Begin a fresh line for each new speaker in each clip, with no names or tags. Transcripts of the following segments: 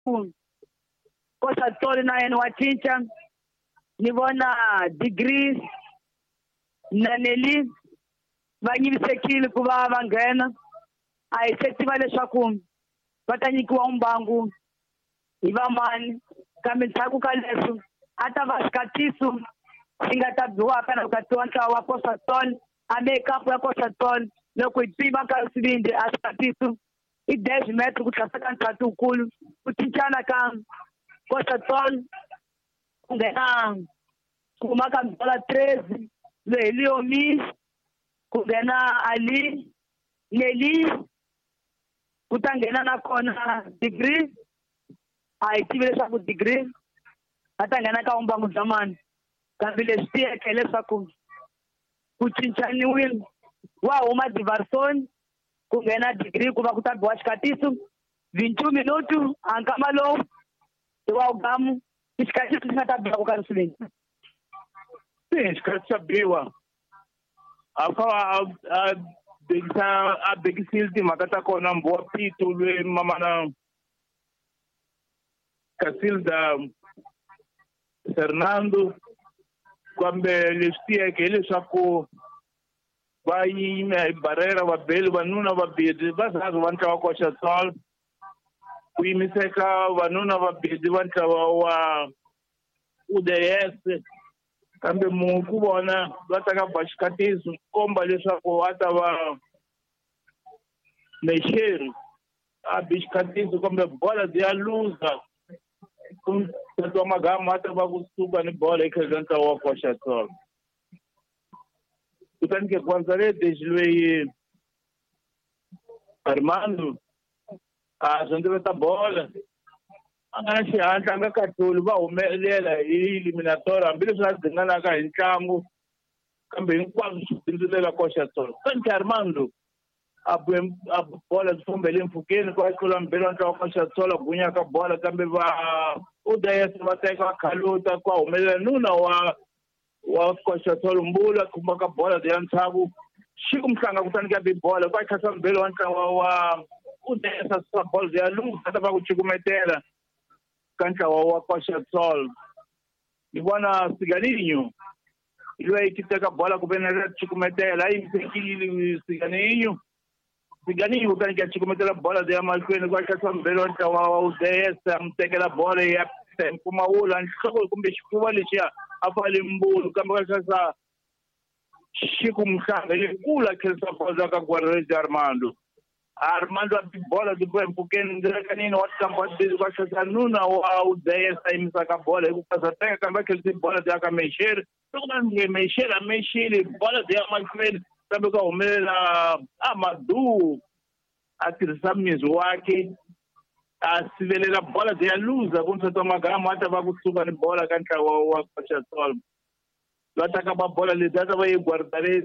kosa Toli na yena wa cinca ni vona Degrees na Nelly va nyivisekile ku va va nghena a hi se tiva leswaku va ta nyikiwa umbangu hi va mani kambe ndzhaku ka leswi a ta va swikatiso swi nga ta biwaka na katiwa ntlawa wa kosa Toli ambe kapu ya kosa Toli loko hi tiva ka swivindzi a swikatiso i 10 metri ku tlhasa ka ntlhatu wukulu ku cincana ka kosa Toli ku nghena kuma ka bola 13 loyi Leomis ku nghena Ali Nelly ku ta nghena na kona Degrees a hi tivi leswaku Degrees a ta nghena ka umbangu bya mani kambe leswi tiyeke leswaku ku cincaniwile wa huma Diverson ku nghena Degrees ku va ku ta biwa xikatiso 22 minutu ankama lowu hi wa ugamu xikatiso xi nga ta biwa ku ka risiveni
xikati xa biwa a bekisile timhaka ta kona mbowa Pito lwe mamana Casilda Fernando kambe leswi tiyeke hileswaku va yime hi barrera vabeli vanuna vabirhi va zazi va ntlawa wa koxa Toli ku yimiseka vanuna vabirhi va ntlawa wa UDS kambe munhu ku vona va ta ka ba xikatiso komba leswaku a ta va Mesheri a bi xikatiso kambe bola ya luza ku twa magama a ta va kusuka ni bola eka ntlawa wa koxa Toli kutani ke Gonzalez loyi Armando a zondzeta bola a nga na xihatla a nga kahluli va humelela hi eliminator hambileswi a dzinganaka hi ntlangu kambe hinkwaswo swi bindzulela koxa Toli kutani ke Armando a bola byi fambele mpfhukeni ku tlula mbirhi wa ntlawa wa koxa Toli a gunyaka bola kambe va UDS va teka va khaluta ku humelela nuna wa koxa Toli Mbula kumaka bola ya ntshavu xiku mhlanga kutani ke bi bola ku khasa mbirhi wa ntlawa wa UDS sa bola ya luza ta va ku chikumetela ka ntlawa wa koxa Toli ni vona Siganinho loyi ki teka bola ku venela chikumetela yi misekile Siganinho kutani ke chikumetela bola ya mahlweni ku khasa mbirhi wa ntlawa wa UDS amtekela bola ya Mpumawula nhloko kumbe xifuva lexiya a fale Mbulu kambe ka khasa xiku mhlanga lekula khelisa bola ka Guarrez Armando a bi bola di bola mpfhukeni ndlekanini wa ntlambu wa bisi kwa khasa nuna wa UDS a yimisaka bola hi ku kasa teka kambe khelisa bola ya ka Mesheri loko va nge Mesheri a mexile bola ya mahlweni kambe ka humelela Amadu a tirhisa mizi wake a sivelela bola ya luza ku ntsetwa magama a ta va kusuka ni bola ka ntlawa wa koxa Toli va taka ba bola leti a ta va yi Guarrez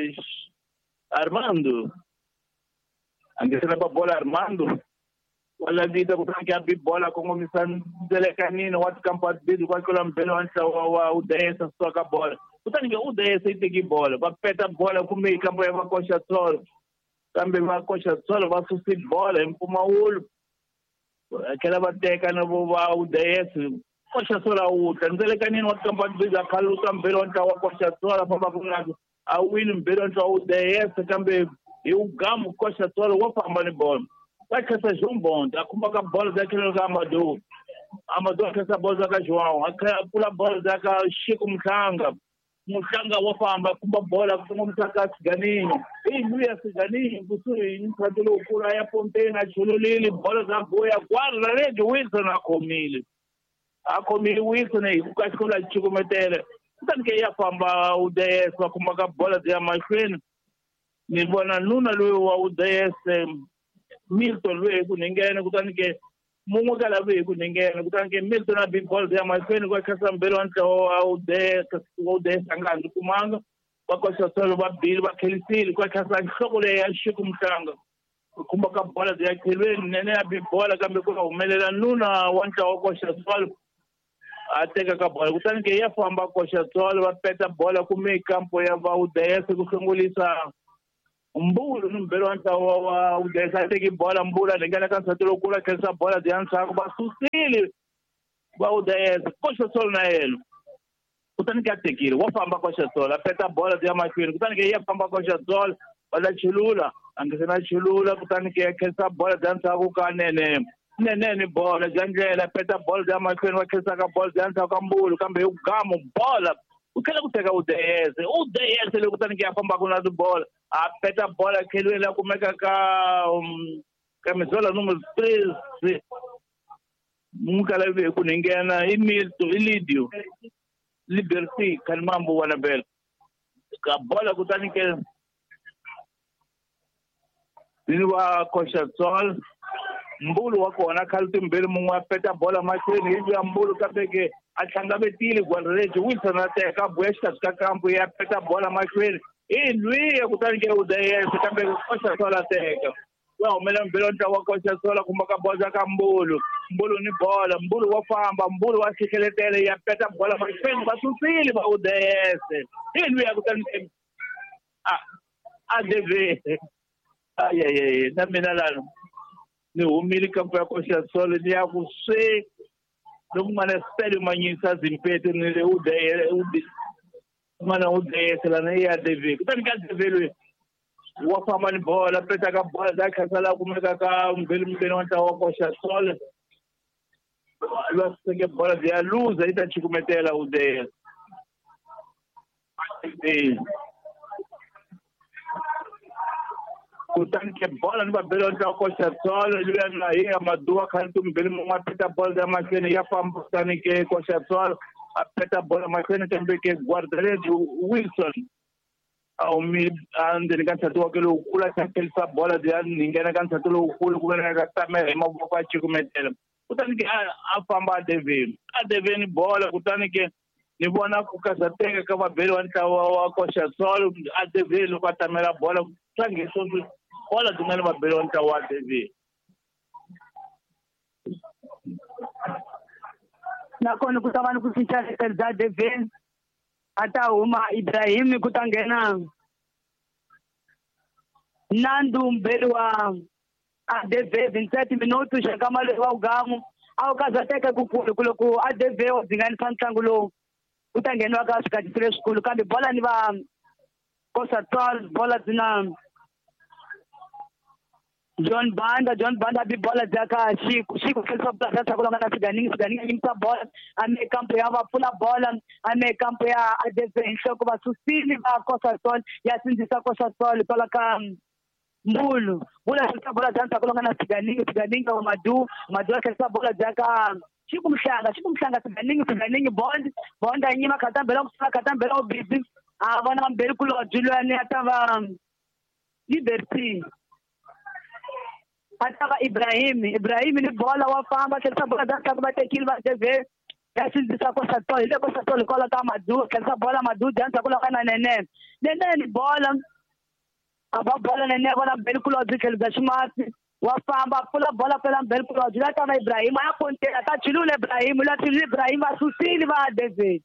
Armando a ngesela ba bola Armando wala vita kutani ke abi bola kongomisa ndelekanini wa tikampa bidi kwa tlula mbele wa ntlawa wa UDS soka bola kutani ke UDS yi teki bola va peta bola kumbe ikampo ya va koxa Toli kambe va koxa Toli va susi bola hi Mpumawulo kela va teka na vo va UDS koxa Toli utla ndelekanini wa tikampa bidi a khaluta mbele wa ntlawa wa koxa Toli famba ku nga a wini mbele wa ntlawa wa UDS kambe hi ugamu koxa Toli wa famba ni bola va khasa Jombonda a khumbaka bola ya khelo ka Amadu a khasa bola ka João a pula bola ya ka Xiku Mhlanga wa famba kumba bola kungomisa ka Siganinho luya Siganinho kusuhi ni mphati lowukulu a ya pompeni a chululile bola za boya Guarrez Wilson a khomile Wilson hi ku kahlula chikumetele kutani ke ya famba UDS va kumbaka bola ya mahlweni ni vona nuna loyi wa UDS Milton loyi ku ningene kutani ke mun'we ka lava hi ku ningene kutani ke Milton a big ball ya mahlweni ku khasa mbele wa ntlawa wa UDS a nga ndzi kumanga va koxa Toli va bili va khelisile ku khasa nhloko leyi ya Xiku Mhlanga ku khumba ka bola ya khelweni nene ya big bola kambe ku humelela nuna wa ntlawa wa koxa Toli a teka ka bola kutani ke ya famba koxa Toli va peta bola kumbe ikampo ya va UDS ku sungulisa Mbulu numbelo anta wa udesa teki bola mbula ningana kansa tulokula kesa bola diansa kwa susili wa udesa kosha sol na ele kutanika tekile wafamba kosha sol apeta bola dia makwini kutanika yeye famba kosha sol wala chilula angesema chilula kutanika kesa bola diansa kwa nene bola janjela peta bola dia makwini wa kesa ka bola diansa kwa mbulu kambe ugamu bola ukela kuteka udese lekutani afamba kuna bola apeta bola kelwela kumeka ka camisola número 13 mukala ve kuningena imilto ilidio liberty kalmambo wanabel ka bola kutani ke niwa kosha sol mbulu wako wana kalti mbele mwa peta bola machini hivi mbulu kapeke achanga betili kwa rejo Wilson ateka bwesta kampu ya peta bola machini lui ya kutanike udayese kambe kosha sola teka wa umela mbele nta wakosha sola kumaka boza ka mbulu ni bola mbulu wafamba mbulu wasikeletele ya peta bola machini basusili ba udayese lui ya kutanike adeve ay na minalano ni umili kampo ya kosha sola ni ya kuse donc mana stade manyisa zimpete ni le ude mana ude sala na ya dv kutanika dv wafamba ni bola peta ka bola dakasala kumeka ka mbele wanta wakosha sola losenge bola dia luza itachikumetela ude kutanike bola ni babelo wanta wakosha sola liya na ya madua kantu mbele mwa peta bola da machine ya famba kutanike kosha sola apeta bola machine tembeke guardarejo Wilson au mi ande kansa to kelo kula takelsa bola dia ningena kansa to kula kuna katamere maboko chikumetela kutanike afamba adeve ni bola kutanike ni bona kukasa teka kama belo wanta wakosha sola adeve lo katamera bola tangi so bola dungana mabelo wanta wa adeve
na kona kutamani kusichana za deve hata Ibrahim kutangena Nandu mbele wa ADV 27 minutos kama leo ugamu au kazateka kukulu ku ADV ozingani santangulo kutangena wakashika distre school kambe bola ni ba kosa tol bola zina John Banda bi bola jaka shiku kelso plata takula ngana siganingi imsa bola ame kampo ya pula bola ame kampo ya ADV shoko basusili ba kosa tol ya sindisa kosa tol tola ka mbulu bola janta takula ngana siganingi wa madu kelso bola jaka shiku mshanga siganingi bonda nyima katambela kusaka katambela bibi abana mbele kulo Julian atava Liberty atava Ibrahim ni bola wafamba kelsa bola danta kwa tekilwa deve kasi disa kosa tole kola kama madu kelsa bola madu danta kula kana nene ni bola aba bola nene bona belkulo dikel dashmat wafamba kula bola pela belkulo dilata na Ibrahim ya konte ata chilule Ibrahim asusili ba deve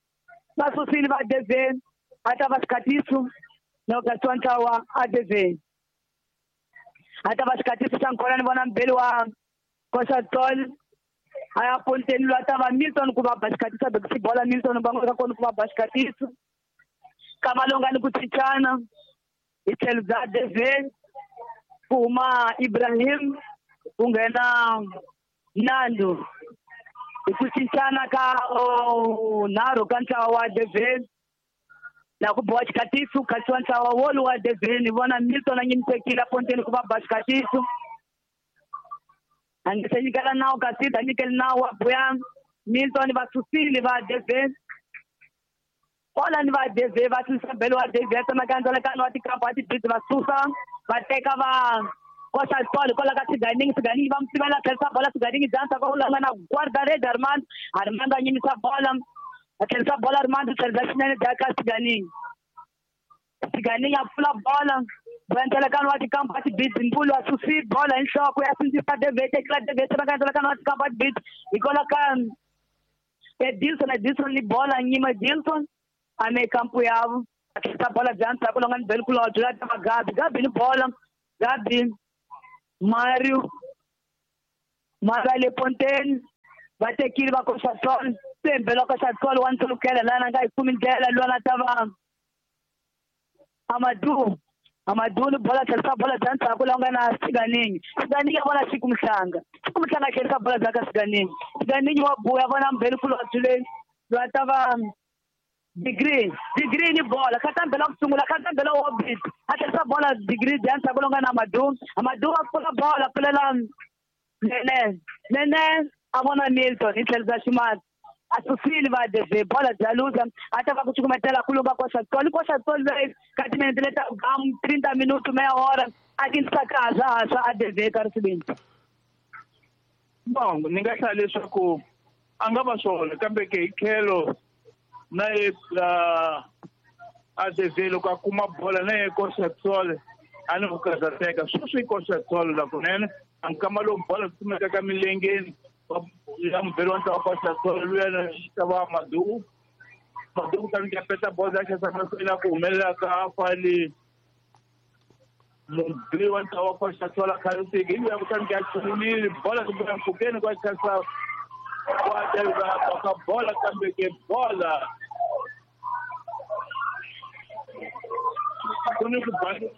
atava skatisu na ukatwanta wa adeve hata basikatifu sankora ni bona mbele wa kosa tol aya pontenu hata ba Milton kuba basikatifu bexi bola Milton bango ka kono kuba basikatifu kama longa ni kutichana itel za deve kuma Ibrahim ungena Nandu kutichana ka naro kanta wa deve na kuboa chikatifu katwanta wa wolu wa deveni bona Milton anyimtekila ponteni kuba basikatifu angesenyikala nao kasita nyikeli nao wabuya Milton basusili ba deveni ola ni ba deve basusa belo wa deve tama kandola kanu atikapa ati bit basusa bateka ba kosa tole kola kasiganingi ba msimela kelsa bola siganingi dansa ko la na guardare Armand anyimisa bola akelsa bola Armando Salvation daka sigani ya fula bola bantala kan wati kampati bit mbulu asusi bola inshoko ya sindipa devete kla devete bakantala kan wati kampati bit ikola kan Dilson ni bola nyima Dilson ame kampu yao essa bola adiante, tá colocando belo com o outro lado, tava Gabi no bola, Gabi, Mário Lepontaine, vai ter que ir para o Chassol, tem belo com o Chassol, o Antônio Kela, lá na Gai Kumin dela, lá tava Amadou no bola, essa bola adiante, tá colocando na Siganinho a bola fica Mchanga que essa bola da Siganinho uma boa, agora não belo com o outro lá tava Degree ni bola, katambela kusungula, katambela orbit. Até essa bola Degree dentro, agora na Amadou a bola pela Nene, Amona Milton, Intelza Shimat. A Sufili vai dever, bola de alusa, até vai cometer a Kuluba com a Chatol, vai, catimento, 30 minutos, meia hora, aqui nessa casa, a dever, cara, seguinte.
Bom, ninguém sabe isso com Angaba Sol, também que Kelo. Na a develo com uma bola nem conceptual a não casa pega só se conceptual da conene an kamalo bola kuma ka kamilenge ya mbero anta conceptual luena estava Madu também que peta bola que essa coisa com mela ka fali mbero anta conceptual ka seguir ya também que assumir bola do branco pequeno com essa a bola também que bola Kuniku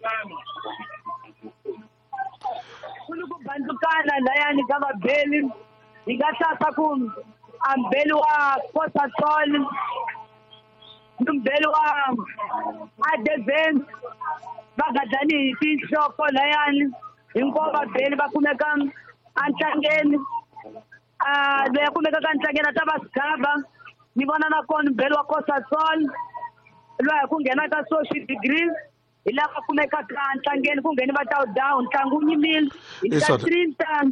bandukana layani kama beli ingathatha ambeli wa Costa-Sol umbeli wa Adeven bagadani isoko layani ingoba beli bakumeka anhlangeni beyakumeka kanhlangeni atabasigaba nibona nakona umbeli wa Costa-Sol lwa kungena ka social degrees ilapha kumeka kanhlangeni kungena down ntlangu unyimile ika 30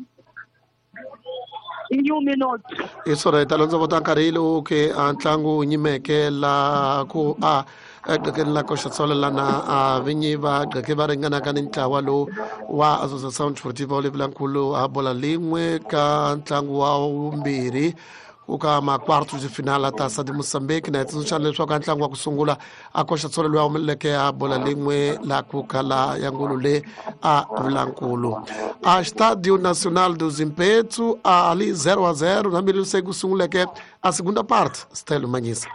new minutes
isora italonza votankarilo ke ntlangu unyimeke la ku la Costa-Sol lana vinyiva ke va ringana ka ntlawa lo wa Association Sportiva Levilankulu a bola lingwe ka ntlangu wa umbirhi uka makwarto de final Taça de Moçambique na tsundzuxa leswaku a ntlangu wa ku sungula a Costa-Sol loyi a humeleleke a bola lingwe la kukala ya ngulu le a Vilankulu a Estádio Nacional do Zimpeto ali 0-0 na milho segu sunguleke a segunda parte Stelo Manhisa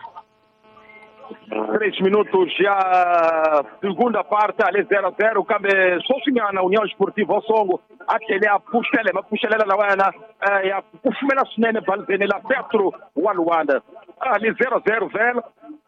3 minutos já segunda parte ali 0-0 cabe sosinhana União Esportiva Songo aquele a puxelela la wana ya kufumela sunene balzene la Petro wa Luanda ali 0-0 velho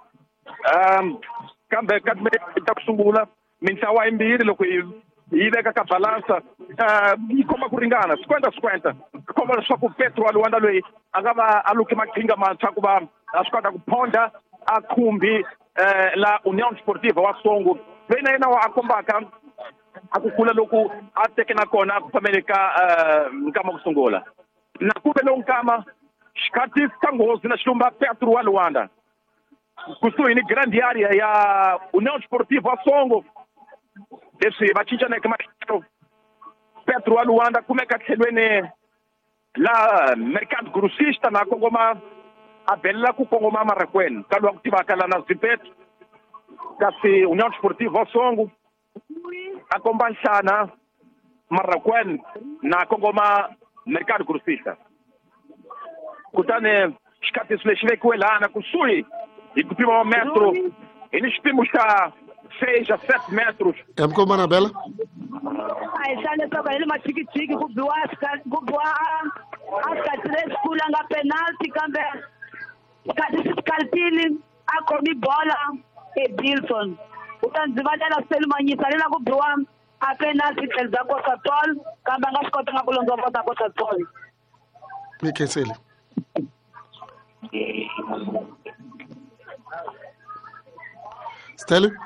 cabe kusungula mintawa imbiri loko iveka ka balança ikoma kuringana 50-50 koma só ku Petro wa Luanda loyi angava aluki makinga mantsaku ba askwata kuponda akhumbi la União Esportiva wa Songo vena yena wa akombaka akukula loku atekena kona akufameleka nkama kusungula na kube lo nkama xikati tangozi na xilumba Petro wa Luanda kusuhi ni grande área ya União Esportiva wa Songo leswi va cincaneke matiko Petro wa Luanda kumeka tlhelweni la mercado grossista na kongoma a bella ku kongoma Marakwena kalwa ku tivaka la na Zimpeto kasi União Esportiva wa Songo a kombanxana Marakwena na kongoma mercado grossista kutani xikati lexi vekiwelana kusuhi hi ku pima metro hi ni xipimo xa 6 a 7 metros
mkomana bela
ai sale toka ile machiki kubiwa askatre skula nga penalty kambe kati skalpili akomi bola Edilson utanzivalela Selmanyisa lela kubiwa a penalty tselza Costa-Sol kambe nga xikota nga kulonga vota Costa-Sol
mikesele Stelle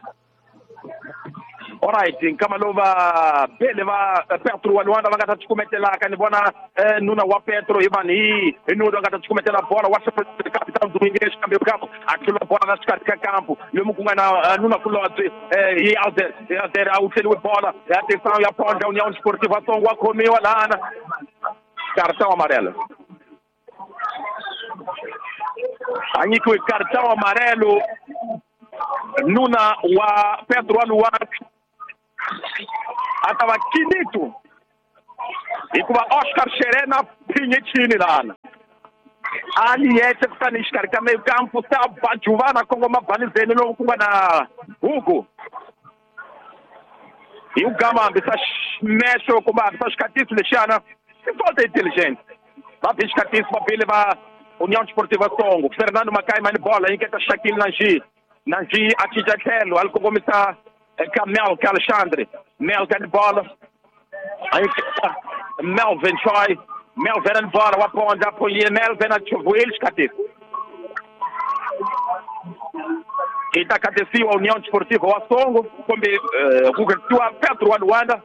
Alright, kama lova pele va Petro wa Luanda va ngata tikumetela ka ni bona nuna wa Petro ibani nuna ngata tikumetela bola wa capitão do Ingresso campeão campo aquilo bola na skate ka campo lemu kungana nuna kulotse hi alter outfit with bola atenção ya ponta União Esportiva Songo comeu lana cartão amarelo Aniko cartão amarelo nuna wa Petro Luanda atava Kinito ikuva Oscar Serena Pinhetini lana ali yetse kutanishikari ka meio campo ta bajuvana Kongo mabalizeni lo kunga na Hugo e o Gama bisa mesho kuma bisa skatisu lexana e falta inteligente va biskatisu va bile va União Desportiva Songo Fernando Macai mani bola inquieta Shaquille Nanji Atijatelo al Kongomita Mel Alexandre Mel ganha bola aí Melvin Choi Melvin bola waponda apoia Melvin a Chuvuel Skatisu e tá acontecendo a União Desportiva Songo como Gugatua Petro Luanda.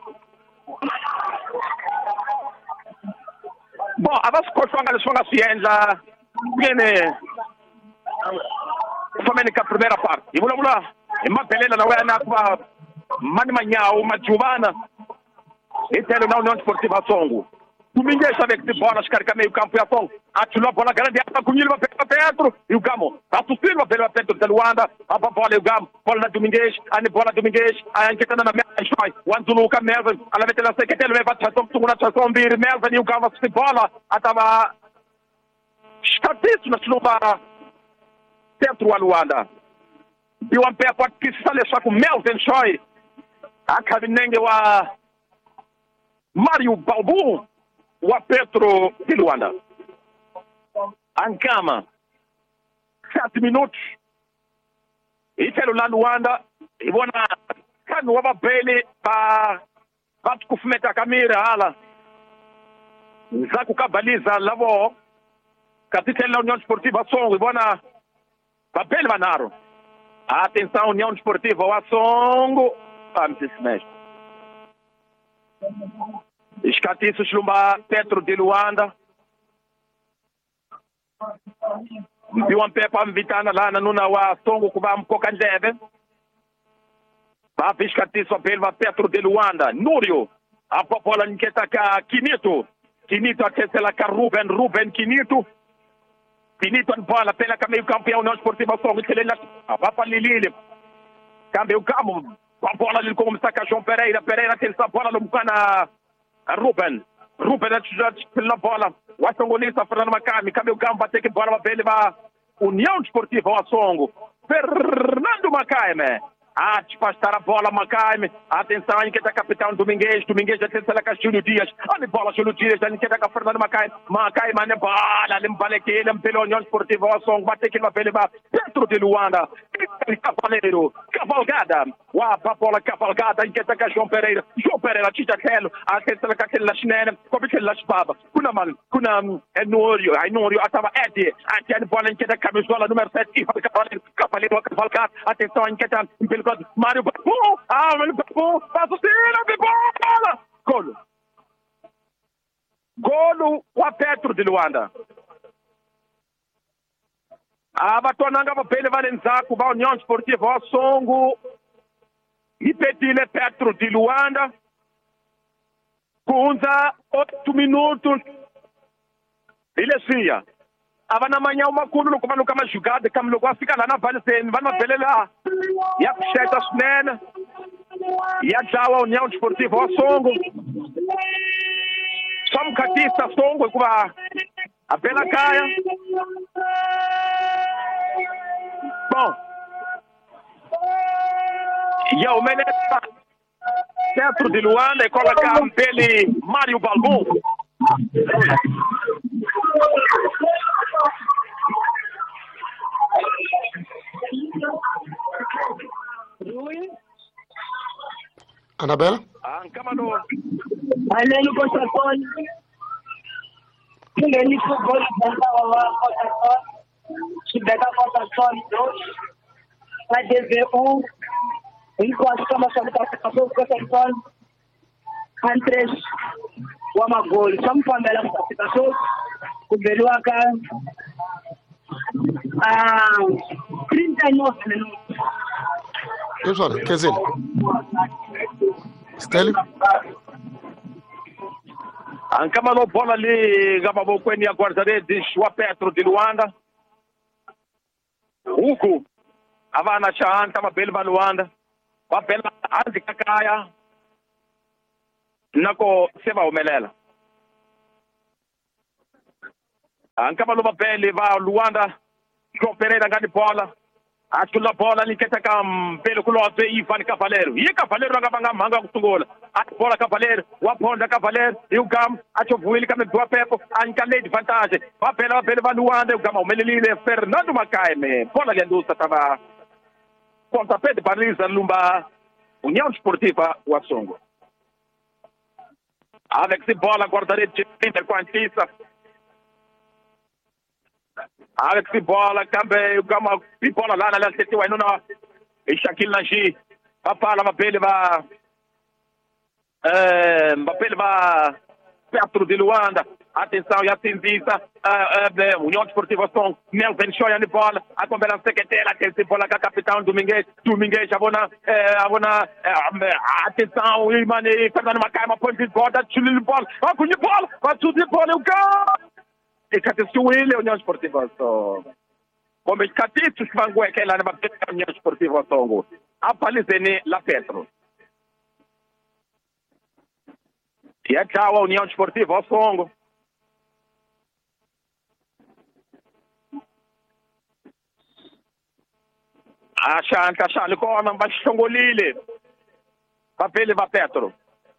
Bom, avas coisas são ciência viene famene ka primeira parte e vula e uma pelela na wena kwa mani manyao majuvana e telo na União Desportiva Songo Domingues avec de bola escarca meio campo e a Songo atulou a bola grande para Cunhilo para Petro e o Gamo a sustir uma pela Petro de Luanda a bola e o Gamo bola na Domingues a bola Domingues a enquetando na Melvin o Anzulu com Melvin a la vete la secretaria leva a tomar a sombir Melvin e o Gamo a bola atava Skatisu na sluba Petro Luanda e o Ampé pode que se sale só com Melvin Choi a cabinenge wa Mário Balbu wa Petro de Luanda Ancama 7 minutos e pelo lá Luanda e bona kanu wa bele ba kufumeta a camera ala zaku kabaliza lavo Capitão da União Desportiva Songo, bona papel manaro. Atenção, União Desportiva Songo. Vamos mesmo. Escatiço Slumba Petro de Luanda. Viu um pé para vitana lá na nuna wa Songo que vamos cocandeve. Vai escatiço papel Petro de Luanda. Núrio. A popola inquieta ka Kinito. Kinito atesela ka Ruben Kinito. Finito a bola pela meio campeão União Desportiva Songo ele vai para Lilile câmbio campo a bola ali como está João Pereira tem essa bola no bocana Ruben pela bola o Songolista Fernando Macami câmbio campo vai ter que bola para ele vai União Desportiva Songo Fernando Macami despastar a bola Macami atenção aí que está capitão Domingues já tem ela com Júlio Dias ali bola Júlio Dias ali que está com Fernando Macami mane bola limpale que ele pela União Desportiva Songo bate que vai levar Petro de Luanda Cavaleiro cavalgada a bola cavalgada que está com João Pereira Tijatelo atenção com aquele lachinene como aquele lachbaba kuna Núrio atava Edi a bola que está com a camisola número 7 Cavaleiro cavalgada atenção em que está Mário Babu, Mário Babu, passa o tiro, bola! Golo wa Petro de Luanda. Batonanga va pele Valenzaku, va União Desportiva Songo. E pedile Petro de Luanda. Kunza 8 minutos. Ele sia. Avana manhã uma cúmulo como nunca mais jogada, como não fica lá na Valsene, vai na pele lá. E a Picheta Snena, e a Jawa União Desportiva Songo. Só um catista Songo, com a Bela Caia. Bom. E o Meneta, Petro de Luanda, e colocar dele Mário Balbu.
Anabela?
Ancamano. Alelo Cochacon. Ele futebol da Cochacon. Chibeta Cochacon 2. Vai dever enquanto estamos a Cochacon. Antres Wamagol. Estamos falando da classificação. O Beluaca. 39 minutos.
Pessoal, quer dizer, Stélio?
Ancamano bola ali, Gababo Kweni a guarda-redes, o Petro de Luanda. Hugo, avana chanta mabeli va Luanda va bela hansi ka kaya nako se va humelela anka va lova beli va Luanda João Pereira ngani bola atula bola niketa ka mpelo kulotwe Ivan Cavaleiro ye Cavaleiro ngabanga manga kutungula at bola Cavaleiro wa ponda Cavaleiro ugam achovuili kama dua pepo anka lady vantage va bela va Luanda ugam umelelile Fernando Macaime bola liandusa tava pontapé de baliza Lumba União Desportiva Wassongo avec si bola guardarete interquantista avec si bola cambe ugama bola lá na sete vai não e Shaquille Nanji va fala mapele va Petro de Luanda atenção já tendista União Desportiva Wassongo Melvin Shoya de bola a combina secretária que se bola com capitão Domingues abona atenção e mane Fernando Macaima ponto de bola chulil bola a punha bola va tudo de bola o gol e cateço ele União Desportiva Wassongo como ele cateço que vai que lá na União Desportiva Wassongo a palizene la Petro e a tchau União Desportiva Wassongo achando com não baixongolile papel va Petro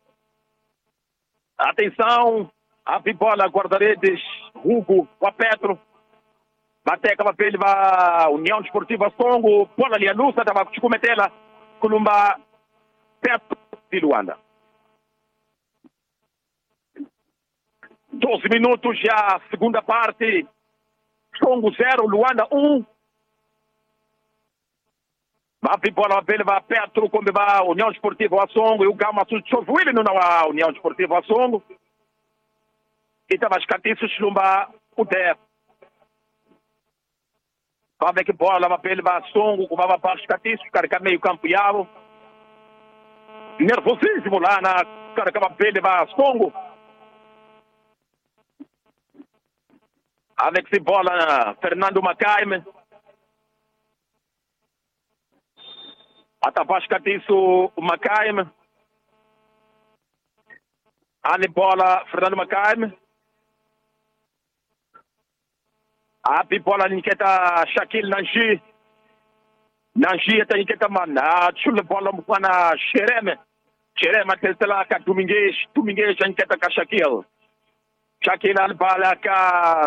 atenção a bola guarda-redes Hugo va Petro bateca papel va União Desportiva Wassongo bola ali a luz tava cometela Columba Petro de Luanda 12 minutos já segunda parte Wassongo 0 Luanda 1 va bola va Petro come va União Desportiva Wassongo e o Gama Suchovuili não a União Desportiva Wassongo e tava escatiço Lumba o der va ver que bola va Wassongo com va para escatiço cara meio campo yavo nervosíssimo lá na cara que va Wassongo avec si bola Fernando Macaime atapashka disso o Macaime ani bola Fernando Macaime api bola niketa Shaquille Nanji ata niketa mana chula bola mfana Xereme tesela ka Domingues niketa ka Shaquille ani bola ka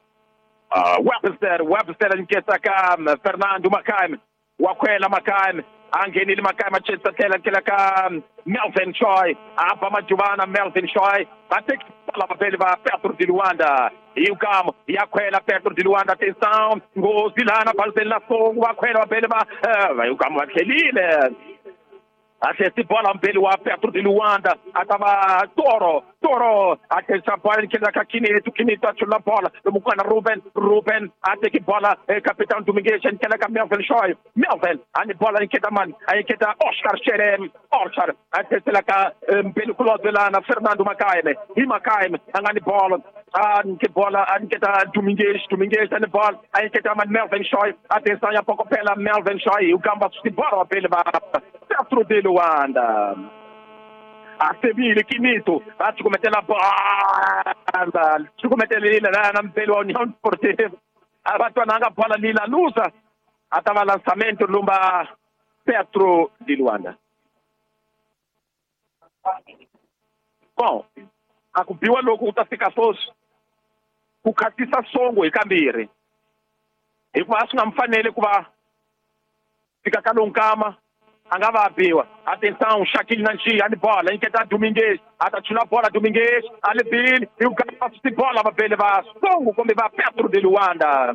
Webster niketa ka Fernando Macaime wakwela Macaime angenile Macaime chesa tela ka Melvin Choi apa majuvana Melvin Choi atek bola va Petro de Luanda e o Gamo e aquela Petro de Luanda atenção gozilana balzela fogo aquela vai o Gamo aquele esse bola pelo Petro de Luanda atava Toro atenção bola que da Kinito achula bola do Mukana Ruben até que bola capitão Domingues que da Melvin Choi Melvin ani bola que da man aí que da Oscar Xerem até que pelo clube lá na Fernando Macaime e Macaime ani bola que da Domingues ani bola aí que da man Melvin Choi atenção já pouco pela Melvin Choi o Gamba se bola pelo Petro de Luanda a Sevilla Kinito a te cometer na bola te cometer ali na pelo União Desportiva a batonanga bola ali na lusa atava lançamento Lumba Petro de Luanda bom a kupiwa loku utafika fosi kukhatisa songo ikambiri hikuva swi nga mfanele ku va fika ka lonkama angava abiwa atenção Shaquille Nanji ani bola inketa Domingues atachula bola Domingues ali bin e o cara passa bola va songo como va Petro de Luanda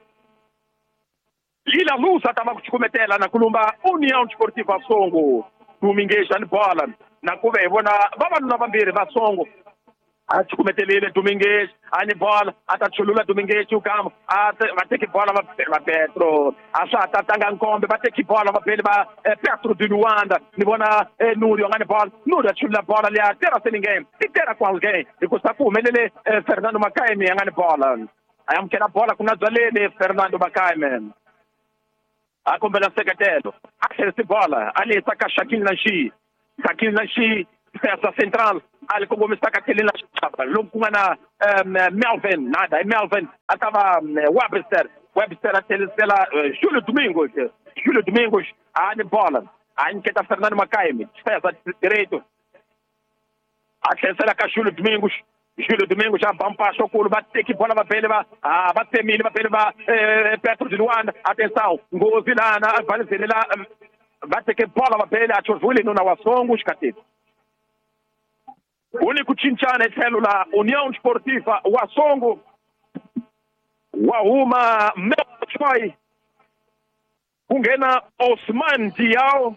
Lila Lusa tava kuchicometela na Columba União Desportiva Wassongo Domingues ani bola na kuve bona vavanuna vambirhi va songo a chicometelile Domingues ani bola atachulula Domingues o Gamo va teki bola va Petro asa tatanga nkombe va teki bola va Petro de Luanda ni bona Nurio ngani bola Nurio achulula bola li atera se ninguém itera com alguém e custa kumelele Fernando Macaime ngani bola ayamkela bola kuna Zalene Fernando Macaime a combela secretelo, a bola, ali está com Shaquille Nanchi, peça central, ali como está com aquele na chapa, Lucumana, Melvin, nada, é Melvin, estava Webster até pela Júlio Domingos, a bola, a inquieta Fernando Macaime, peça direito, a terceira com Júlio Domingos já vão para o culo, bater que bola vai bater milho, vai Petro de Luanda, atenção, Gozilana, bater que bola vai a Chorvuli no Nawasongo, escatete. O único Chinchana é célula União Esportiva Wasongo, Wauma Melchoi, Kungena Osman Diao,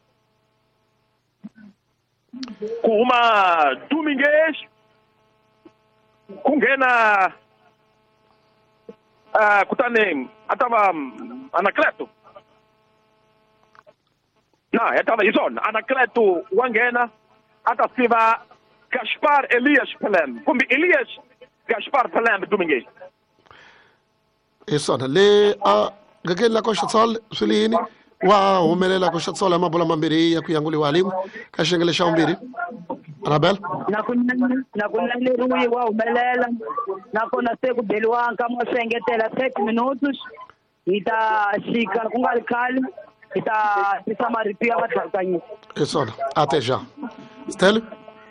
Kuma Domingues, Kungena Kutane, atava Anacleto. Não, estava Ison, Anacleto Wangena, atasiva Gaspar Elias Pelem. Como Elias Gaspar Pelem Domingues.
Ison, le gagel la kosha tsal sulini wa humelela kosha tsal mabola mambiri ya kuyanguli walimu kashengele shambiri. Anabel?
Nakunale ruyi wa umelela. Nakona seku belwanka mosengetela 7 minutos. Ita shika kungalikali. Ita maripia batakanyisa.
Ison, até já. Stélio?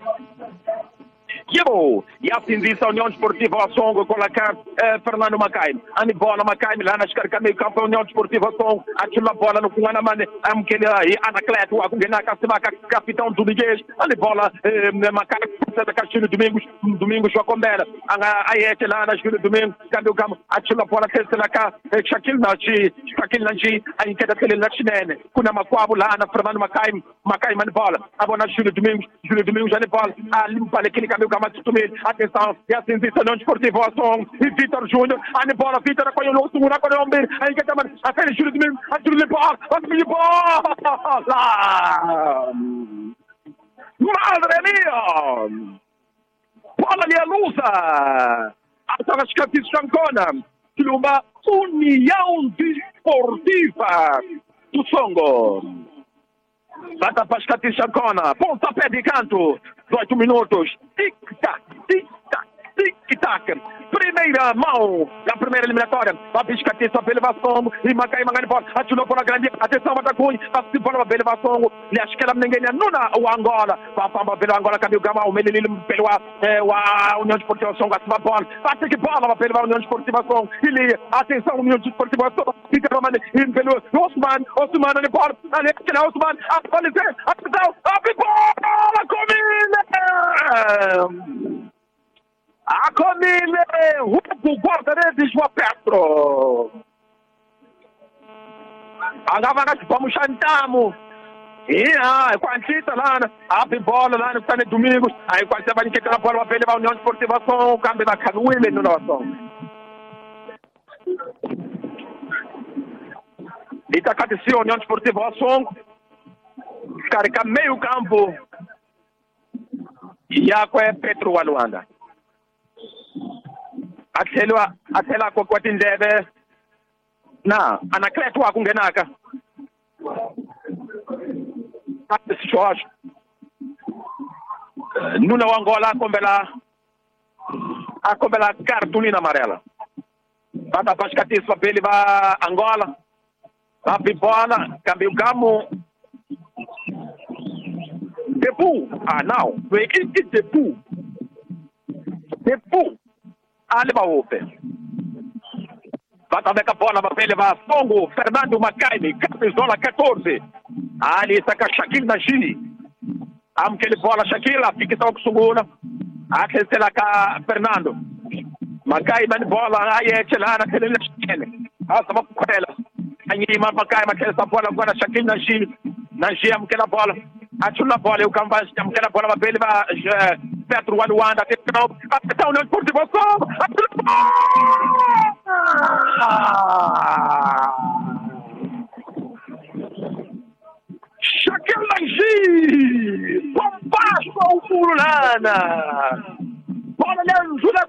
Yebo, e assim diz a União Esportiva Wasongo com a Fernando Macaime. Ani bola Macaime lá na esquerda meio campo União Esportiva Wasongo. Aquilo a bola no Cunhana Mane, aquele aí Anacleto, o Agungena Cassima, capitão do Miguel. Ani bola Macaime, da Castilho Domingos Jocombera. Aí lá na esquerda Domingos, câmbio campo. Aquilo a bola terceira cá, Shaquille Nanchi, aí que daquele Lachinene. Kuna Maquabo lá na Fernando Macaime ani bola. A bola na Júlio Domingos já bola. A limpa aquele câmbio atenção, e assim diz a União Esportiva Wasongo e Vitor Júnior, a bola, Vitor a coisa no segundo, a coisa no meio, aí que também, a série Júlio Domingo, a Júlio bola, madre mia, bola ali a lusa, a Tarascati Chancona, uma União Esportiva do Songo. Bata para Scati Chancona, pontapé de canto, 18 minutos, tic-tac, tic-tac, tic-tac. Primeira mão da primeira eliminatória. A Biscati só pelo Vascongo e Macai Mangani Port. Atirou para a grande. Atenção, Matacunha. Participou para pelo Vascongo. E acho que ela ninguém é nuna o Angola. Para pelo Angola, cadê o Gamal? O Melilil pelo a União Esportiva Songo. A bola. Bate que bola pelo a União Esportiva Songo. Ele, atenção, União Esportiva Songo. Fica pelo Osman. Osman, ali bola. Ali, Osman. Atenção. Abre bola comigo. A Comile, Hugo Guarda-redes João Petro. Agora vamos chantamos. E quantita lá, abre bola lá no Tânia Domingos. Aí quando você vai enquetar a bola para levar a União Esportiva Songo, o câmbio da Canuile no nosso. E tá acontecendo a União Esportiva Songo. Carregar meio campo. E a é Petro Waluanda. Até lá com o Tindebe. Na Anacleto a Kungenaka. Jorge. Nuna Angola a combela cartolina amarela. Bata Pascatis papel va Angola. Abre bola, câmbio gamo. Depu. Não. Depu. Ali vai o pé. Bata a bola, vai levar Songo, Fernando Macaime, camisola 14. Ali está com Shaquille Nanchi. Aquele bola, Shaquille, fica só com segura. Aquele está com Fernando. Macaime, bola, aí é lá naquele Shaquille. Vamos com ela. Aí, Macaime, aquela bola agora, Shaquille Nanchi. Nanchi, aquela bola. Atula bola, eu canvas, aquela bola, vai levar Petro Waluanda, até o União Esportiva Songo. Shaquille Nanchi, bombaço ao Furulana. Bola de Anjula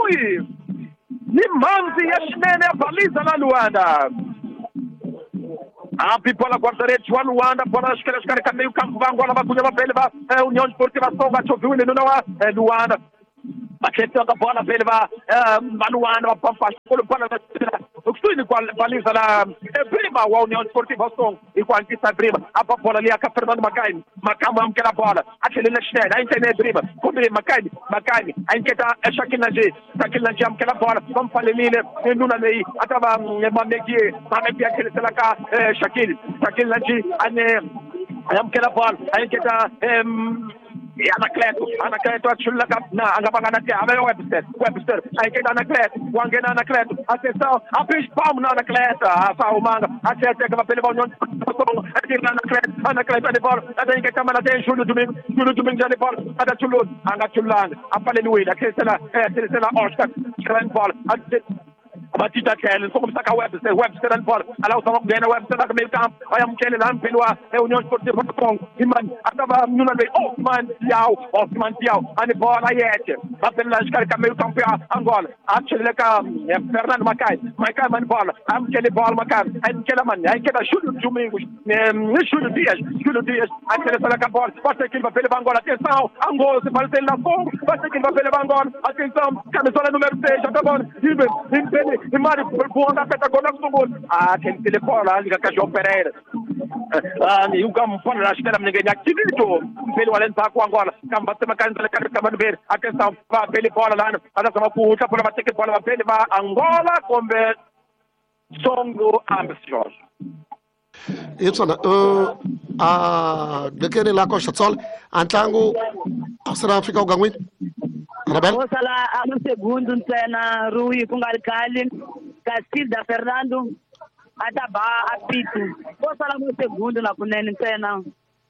Kusui. Nimanzi Yashnene a baliza na Luanda. Bola guardaretti wa Luanda, bola scarica meio campo, va Angola, va Cunha, va Pele, va União Esportiva Songa, choveu ele não é Luanda. Bateu a bola para ele, vai Luanda, vai para o que estou com a baliza lá, prima, a União Esportiva Songa, e com a Antissa prima, a bola ali, a Fernando Macai, Macama, que era a bola, aquele Lechner, a internet prima, como Macai, a inquieta é Shaquille Naji, que era a bola, vamos falar ali, e não ali, acaba Mameki, aquele Selaka, Shaquille Naji, que era a bola, a inquieta Anacleto achulaka na angabangana te ave Webster aí que Anacleto wangena Anacleto atenção a principal na Anacleto a Faumanga acerta que vai pela União Anacleto de bola aí que também tem Júlio Domingo de bola ada Chulu anga Chulanga a Paleluia que será Oscar grande bola Batida Kelly, como está com Webster and Paul, allow some of the Webster at the middle camp. I am Kelly and Pelua, Union Sportiva Song, Iman, Atava Nunave, Osman Yao, and the ball I had. But the Lashkar Camille Campia, Angola, actually like Fernando Macai, and Ball, I'm Kelly Ball Macan, and Kelaman, I get a shoot to me, shoot Diaz, I tell us like a ball, but taking the Pelevangola, Angola, the Marcella Song, but taking the Pelevangola, I think some Camisola number 6 at the ball, even Imari Buona Petagola Sumul, can Telepola, Cajo Pereira. You come for a Stella activity to Pelualenta Angola, come but the mechanical Caman I can sound Pelipola, and some Puta for a ticket for a Peliva, Angola, Combe Songo Ambassador.
It's on the Kenny Laco Shatzol, and Tango, South Africa Gangwin.
Osala amo segundo na Rui Kungalkali, Castilda Fernando, Ataba Apito. Osala amo segundo na kunene tena.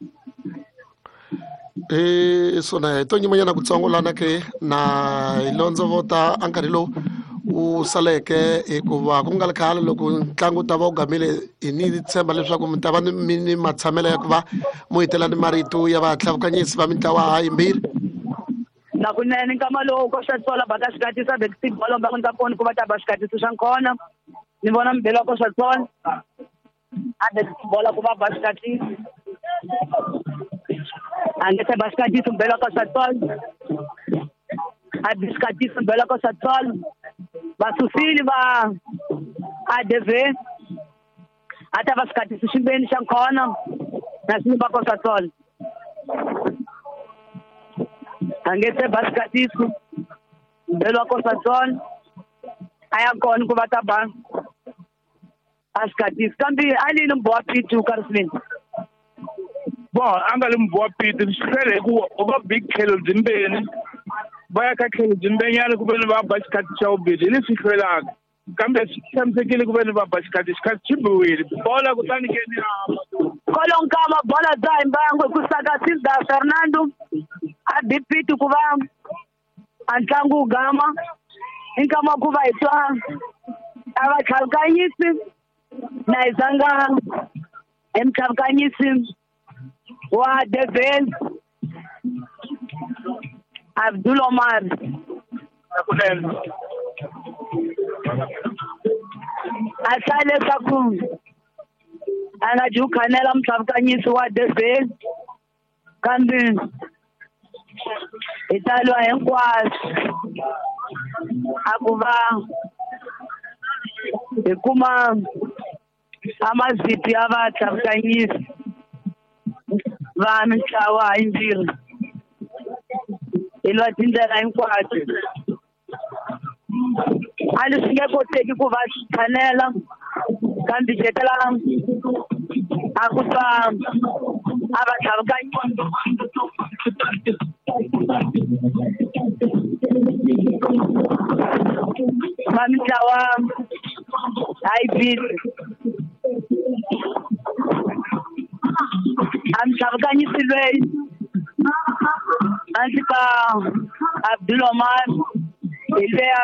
So na tonyi manya na kutsongo lana ke na ilonzo vota ankarilo usaleke ikuva kungalkali loko ntlangu ta va ugamile ini tshemba leswaku mtava ni matsamela ya kuva muhitelani marito ya vatlhavukanyisi va mitlawa yimbirhi
na kunene nkama lowu ko Shatsola baka xikatisa basketball ba kunta kona ku va ta ba xikatisa xa nkona ni vona mbelo ko Shatsola a basketball ku va ba xikatisa angete ba xikatisa mbelo ko Shatsola a xikatisa mbelo ko Shatsola ba susili ba a deve ata ba xikatisa ximbeni xa nkona na sini ba ko Shatsola angete baskatisu mbelo ko Shatsola aya kona ku va ta ba baskatisu kambe ali ni mboa pitu Carlin
bon angali mboa pitu sele ku oba big kelo zimbeni baya ka kelo zimbeni yale ku bene ba baskatisu obedi ni sikhela kambe samsekile ku bene ba baskatisu kachibuwile bola kutani keni
kolonkama bola za imbango kusakatisa Fernando adipitu kuva antlangu gama inkama kuva itwa abakhalukanyisi na izanga emkhalukanyisi wa Devil Abdul Omar asale saku anajukanela mkhalukanyisi wa Devil kambe italwa hinkwaswo akuva hikuma amaziphi ya vatlhavukanyisi va mitlawa yimbirhi hi lwa tindlela hinkwato a leswi nge koteki ku va tshanela kambe jetela a ku twa a vatlhavukanyisi va mitlawa hybrid amtlhavukanyisi lweyi a ndzi ka Abdul Omar hi leya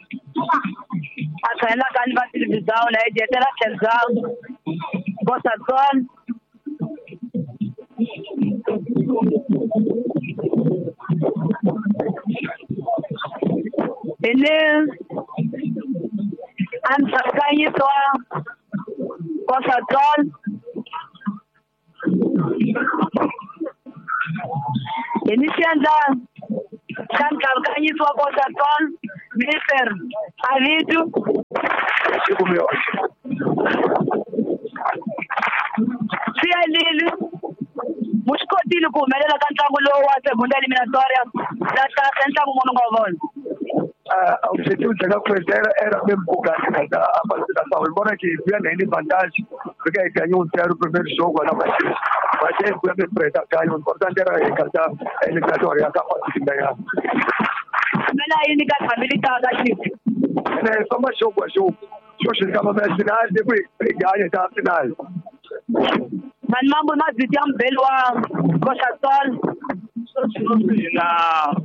a khanelaka ni va televizawu na yi jetela tlhelo ko Shatsola ini amtlhavukanyisi wa ko Shatsola Atienda kankalkanyiswa Costa-Sol, Mr. Avitu. Lili mushikotile kuhumelela ka ntlangu lowu wa segunda eliminatoria la tlhasa ntlangu munhu nga vona.
Objetivo bya kwetela era mesmo com o Gás a participação. Embora que venha ainda vantagem, porque aí ganhou 0 o primeiro jogo lá, mas aí foi a preta ganhou. O importante era encaixar a eliminatória, a capaz de ganhar.
Mas aí ninguém habilitado da equipe.
É só mais jogo a jogo. Se você chegava na final, depois ganha até a final.
Mas mambo nós vitíamos pelo Costa-Sol.
Na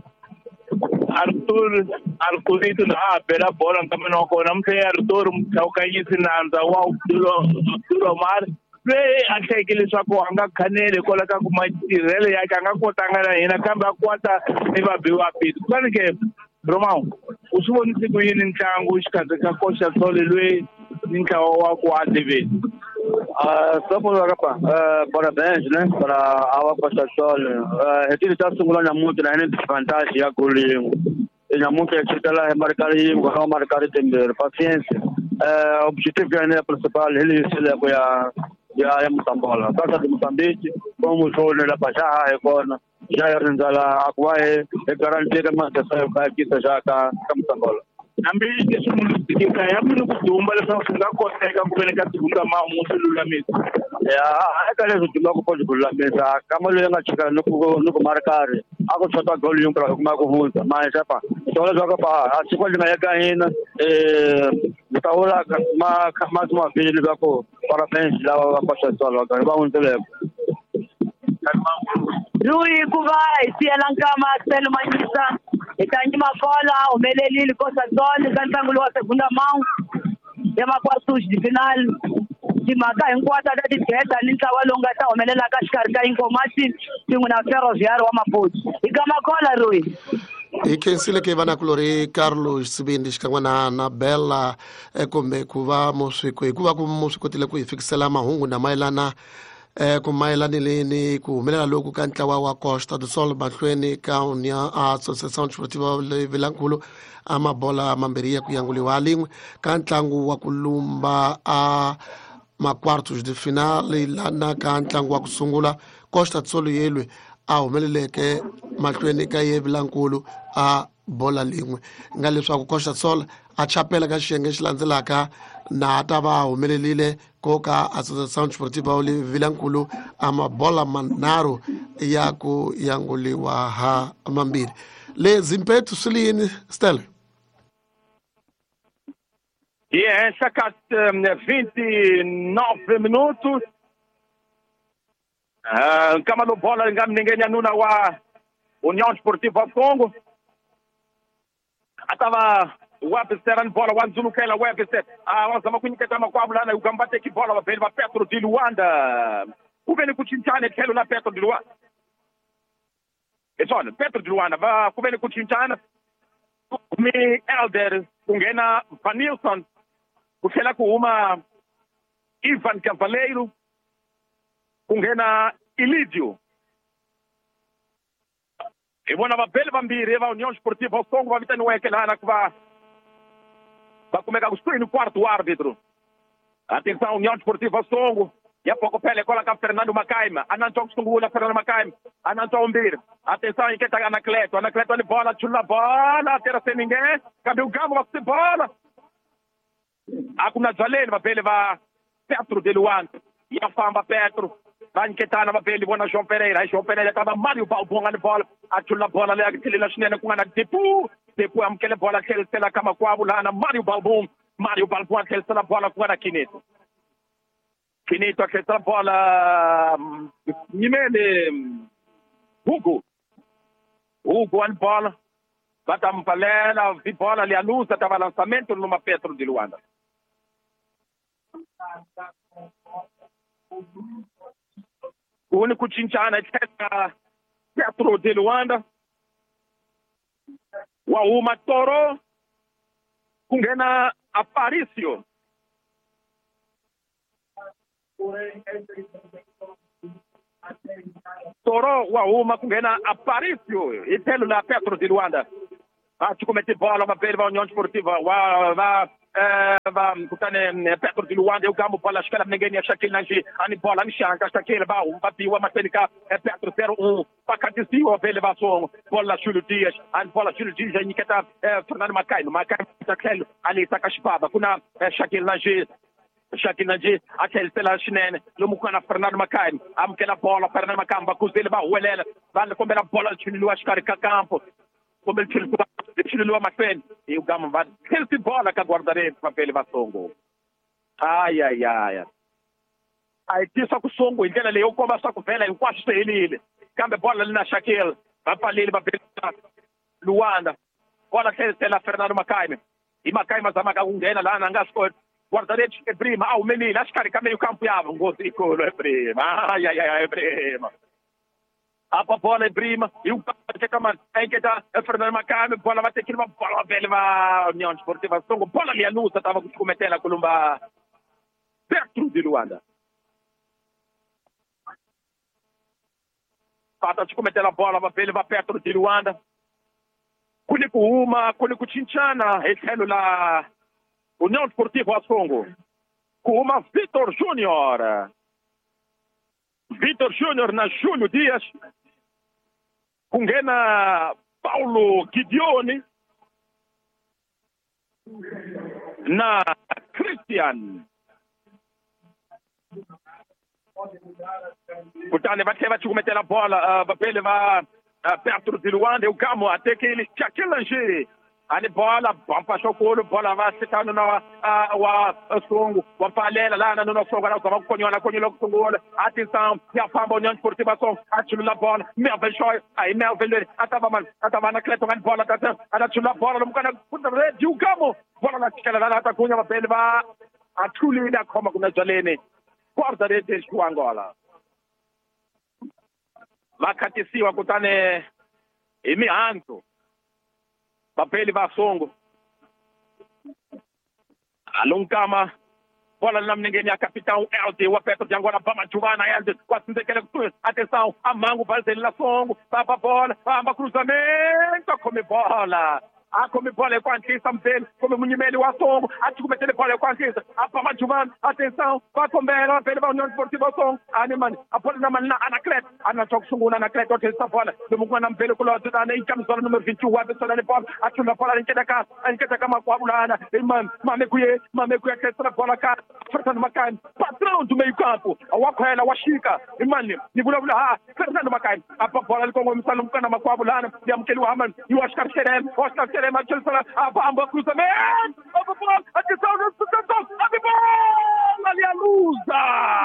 Arturito na pela bola também não conhamos Artur o canhito na o duro mar ve até que ele só com anga canele coloca com mais tirele ya anga kotanga na ina kamba kwata eba biwa pit kwani ke Romão usuboni siku yini ntlangu xikaze ka Costa-Sol lwe ntlawa wa ku ADV.
Só por agora, parabéns, né, para a Costa-Sol. A gente está simulando muito, né, desvantagem a Colinho. E a muito que está lá marcar aí, vou marcar também. Paciência. O objetivo é né principal, ele se leva a Moçambola. Casa de Moçambique, como o na Baixada, agora já é a Aquae, é garantir que mais essa aqui já cá Moçambola.
Ambil isso muito kaya munu kutumba la são singa koteka kupeleka segunda mão muito lulamento.
Aquele último que pode lulamento, como ele não chega no marcar, agora só tá gol um para uma conjunta, mas é pá, só joga para assim quando ganha ainda, está lá mais uma vez ele vai com parabéns lá a Costa-Sol, agora vamos ter
Rui kuvai sielankama selo manyisa itanyima fola umelelili Costa-Sol ka ntlangu lowu wa segunda mão ya makwatuxi de final timhaka hinkwato ta tigeta ni ntlawa lowu nga ta humelela ka xikarhi ka Inkomati swin'we na Ferroviário wa Maputo hi ka makola Rui
hi khensile ke vanakulori Carlos Sibindi xikan'we na Bella kumbe ku va hikuva ku muswikotile ku hi fikisela mahungu na mayelana ku mayelaneleni ku humelela loku ka ntlawa wa Costa do Sol mahlweni ka União Associação Desportiva Vilankulu a mabola mambirhi ya ku yanguliwa lin'we ka ntlangu wa ku lumba a makwartos de finale lana ka ntlangu wa ku sungula Costa do Sol yelwe a humeleleke mahlweni ka ye Vilankulu a bola lin'we nga leswaku Costa do Sol a chapela ka xiyenge xi landzelaka na ta va humelelile koka Associação Desportiva Vilankulu a mabola manharhu ya ku yanguliwa ha mambirhi le Zimpeto Silini Stella.
Essa 29 minutos. Kama lo bola ngam ninguém anuna wa União Desportiva Congo. Atava Webster bola wanzulu kela Webster wanzama kunyiketa makwabula na ugambate ki bola wabeli wa Petro di Luanda kubeni kuchinchana kelo na Petro di Luanda esona Petro di Luanda va kubeni kuchinchana mi Elder kungena Vanilson kuhlela kuuma Ivan Cavaleiro kungena Elidio ibona vabeli vambiri va União Desportiva Congo va vitani wekelana kuva vai começar o quarto árbitro. Atenção, União Desportiva Songo. E a pouco pele coloca Fernando Macaima. Anantou Sungula, Fernando Macaima. Anantou Umbir. Atenção, quem está Anacleto. Anacleto de bola, chula bola. Terra sem ninguém. Cadê o Gabo? Vai bola. Akuna Zalene, vai ele vai Petro de Luanda. E a fama Petro. Vai inquietando, vai ele vai João Pereira. João Pereira estava Mário Balbon na bola. A chula bola, ali, aquele lá chinena com a Depu. Depois aquela bola que ele tem na cama com a bulana Mário Balbon que ele tem na bola com a Kineto aquele tem na bola Nimene Hugo a bola batam palena vi bola ali a luz estava lançamento numa Petro de Luanda o único chinchana é Petro de Luanda Wauma Toro kungena Aparicio Toro wa huma kungena Aparicio hi tlhelo la Petro di Luanda va cukumete bola mapeli va União Desportiva va kutane Petro di Luanda eu gambo bola xikela minengeni ya Shaquille Nanji ani bola ni xanka Shaquille va huma biwa mapeli ka Petro 0-1 pakatisiwa vele va songo bola Júlio Dias ani bola Júlio Dias niketa Fernando Macaino ta tlhelo ali takashibaba kuna Shaquille Nanji atlhelisela swinene lomu ku nga na Fernando Macaino amukela bola Fernando Macaino va kuzeli va huwelela va kombela bola chililiwa xikarhi ka kampo kumbe chililiwa mahlweni hi ugama va tlhelisi bola ka guardareti vapeli va songo ayayaya a hi tisa ku songo hi ndlela leyi u komba swa ku vhela hinkwaswo swi helile kambe bola li na Shaquille va pfaleli vapeli Luanda bola tlhelisela Fernando Macaino hi Macaino ma zamaka ku nghena laha a nga swi koti guardareti Ebrima a humelile a xikarhi ka meio campo yavo ngozi ikulu Ebrima Ebrima apa bola Ebrima hi uketa Fernando Macaino bola va tekile va bola vele va União Desportiva Songo bola liya nusa tava ku cukumetela kulumba Petro di Luanda pata cukumetela bola va vele va Petro di Luanda kuni ku huma kuni ku cincana hi tlhelo la União Desportiva Songo kuma Vitor Júnior na Júlio Dias kungena Paulo Gideoni na Christian kutani va tlhela va cukumetela bola vapeli va Petro di Luanda eu gamo até que ele Shaquille Nanji ani bola bampa xokolo bola va sitano na wa Songo wa palela lana no Songo na zama konyona konyolo kusungula atenção ya famba União Desportiva Songo atchula bola Melvin Shoy ai Melvin atava na Cleton ani bola atchula bola mukana kunda red ugamo bola na tikela lana atakunya mapele va atchuli na koma kuna jalene guarda rete ku Angola vakatisiwa kutane imihanzo papeli va Songo alunkama bola na mnengeni ya capitão LD wa Petro de Angola bama Giovanna LD kwasindekele kutu atenção amango bazeli la Songo papa bola amba cruzamento come bola come bola com antisa mbele come munyimeli wa Songo atikumetele bola com antisa apama Giovanna atenção va kombela pele va União Desportiva Songo animani apola na manna anaclet ana tokusunguna anaclet otesa bola lumukwana mbele kulo zidana ikamzola numero 21 wa besola ne bola atuna bola inketa kama kwabulana imam mamekuye kesela bola ka Fernando Macaino patrão do meio campo awakhwela washika imani nibulabula Fernando Macaino apa bola likongo msana mkana makwabulana yamkeli wa haman yuashkar Serem Manchester amba cruzamento aba bola atenção no sucessor aba bola ali a luza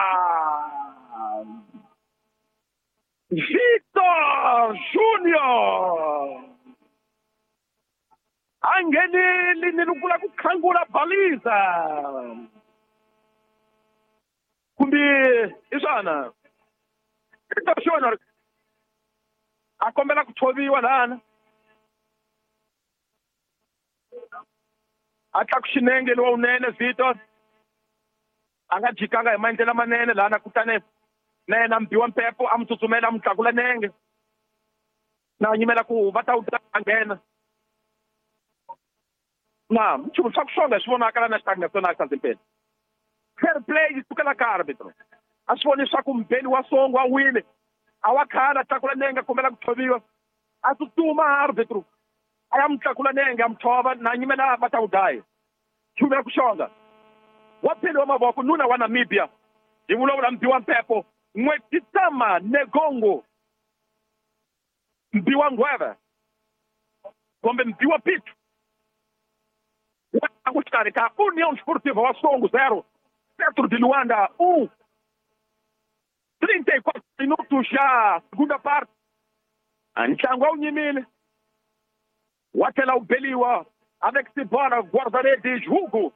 Vitor Júnior angeneli nilukula kukhangula baliza kumbi isana Vitor Júnior akombela kuthoviwa lana atla kushinenge lo unene Vitor angajikanga hi mandlela manene lana kutane nena mbiwa mpepo amtsutsumela amtlakula nenge na nyimela ku vatawutangena na mchumu swa kushonga swi vonakala na xitanga na Sanzempeni fair play isukela ka arbitro a swi voni swa ku mbeli wa Songo a wile a wa khala tlakula nenge kombela ku thoviwa a tsutsuma arbitro ayamtlakula nenge amthova na nyimela vatawudayi chumela kushonga waphele wa mavoko nuna wa Namibia hi vulavula mbiwa mpepo N'wetitama Negongo mbiwa Ngweva kumbe mbiwa Pitu kuxikarhi ka União Desportiva wa Songo 0 Petro di Luanda 1 34 minutos já segunda parte ntlangu wu nyimile wa tlhela wu beliwa avec ce bola guardarete Hugo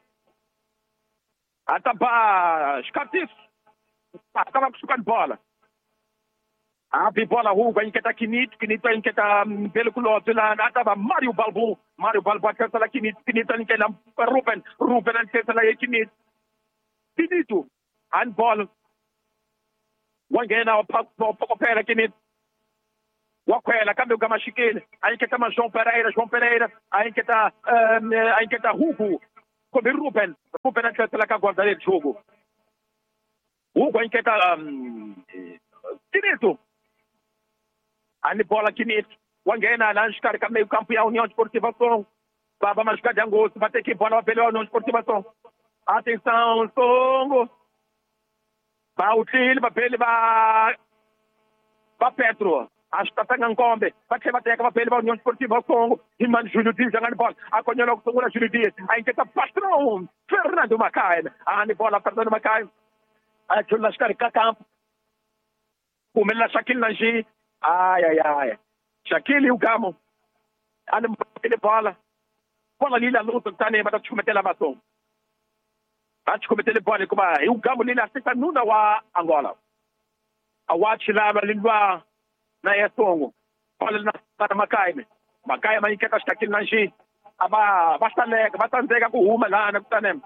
ataba xikatisi atava kusuka ni bola abi bola Hugo inketa Kinito inketa mbele kulobye lana atava Mario Balbo athesela Kinito inkela Ruben athesela ye Kinito handball wangena wapokopela kinit wakwela kambe ugamashikile ayinketa João Pereira ayinketa Hugo como Ruben atletela ka guarda del jogo Hugo ayinketa Kinito ani bola Kinito wangena lá nxikari ka meio campo ya União Desportiva Songo baba machuca de angosto vai ter que bola pela União Desportiva Songo atenção Songo Bautile papel ba Petro acho que tá Nkombe vai ter papel ba União Desportiva Songo Iman Júlio Dias jogando bola aconhece o Songo Júlio Dias aí que tá patrão Fernando Macai ani bola Fernando Macai a Júlio Lascari campo Kumela Shaquille Nanji ai Shaquille e o Gamo ani bola lila luta tani bada chumetela batom Acho que cometeu bola como o Gamo ali na sexta nuna wa Angola. A watch lá lingua na Estongo. Bola na para Macai mas que está aqui na G. Aba bastante com uma lá na Tanem.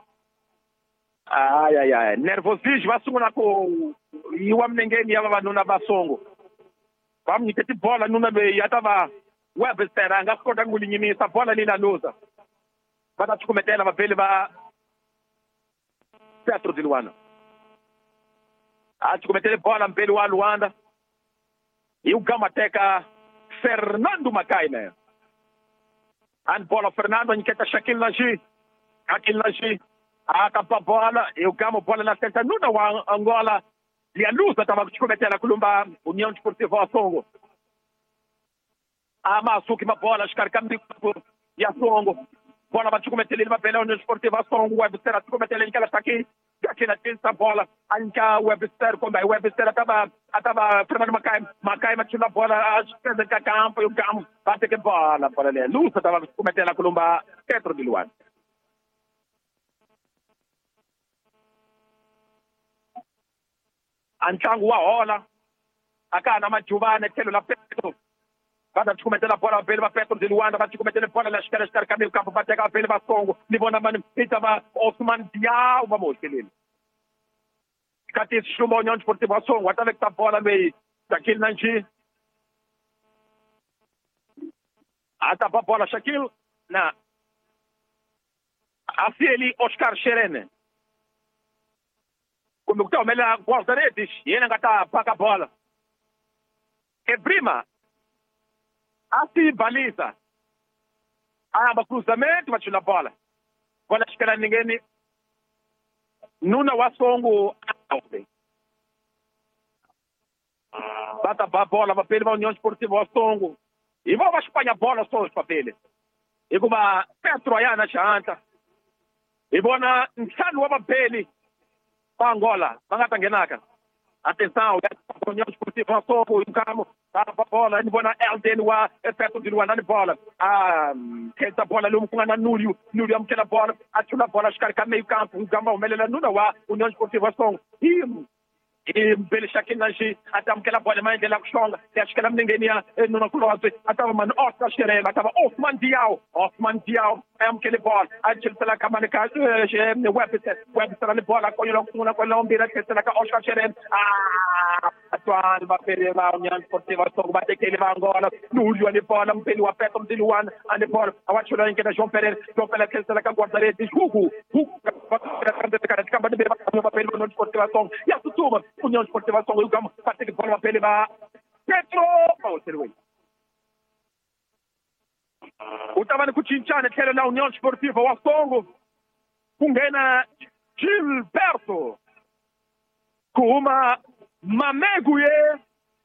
Ai. Nervosismo vai sumir com e o homem ninguém ia levar nuna basongo. Vamos ter bola nuna be já tava Webster anga corta ngulinyi essa bola ali na luta. Bada cometeu ela vai Petro de Luanda. Acho que cometeu bola pelo Luanda. E o Gamateca Fernando Macai, né? An bola Fernando, enqueta Shaquille Nanji. A capa bola, e o Gamo bola na testa. Nuna wa Angola. E a luz estava cometendo a Columba, União Desportiva Songo. A Masuki, uma bola, os caras e a Songo. Bola vai cometer ele vai pela União Desportiva Songo, o Webster vai cometer ele que ela está aqui na terça bola, anca Webster quando o Webster estava Fernando Macai matando a bola a esquerda do campo e o Gamo bate que bola para ali, Lúcia estava cometendo a Columba Petro de Luanda. Anchangu wa ola akana majuvane telo la Petro Vada cometer a bola pela Petro de Luanda, vai cometer a bola na esquerda, caminho campo, vai pegar pela Songo, Livona Mano, estava Osman Diao, vamos, ele. Catis Chuma União Desportiva Songo, até que a bola meio daquele Nanji. Até a bola Shaquille, na. Assim ele, Oscar Xerene. Como que o melhor guarda-redes, e ele ainda paga a bola. E prima. Assim, baliza. Aba cruzamento, bate na bola. Bola esquerda ninguém. Nuna Wasongo. Bata a bola, vai pela União Desportiva Wasongo. E vou Espanha a bola só os papéis. E como a Petro Ayana Chanta. E vou na Nsano Wabapeli. Para Angola. Mangata Genaka. Atenção, a União Desportiva Wasongo. E o Gamo. A bola, ele vai na Elden, é perto de Luanda, na bola. Essa bola, ele vai na Núrio, aquela bola, a bola, os caras meio campo, o Gama, o Melena, o União Desportiva Songo. E bele Shaquille Nanji, até aquela bola, mas ele é chonga, acho que ela ninguém ia, não close, até o mano, Oscar Xerena, até Osman Diao, é aquele bola, a gente está lá, Camanica, Webster, na bola, com o Bira, que está lá, Oscar Xerena, atual, vai perder lá, a União Desportiva Songo, vai ter que ele vai agora, Núrio, a bola, pelo a Petro de Luanda, a bola, a Wachura, que é João Pereira, que está lá, com a guarda-redes, Hugo, e a Tutuma, União Desportiva Songo, o Gamo, vai ter que bola para ele, vai Petro, o tamanho que Chinchana quer na União Desportiva Songo, com Gena Gilberto, com uma Mameguye,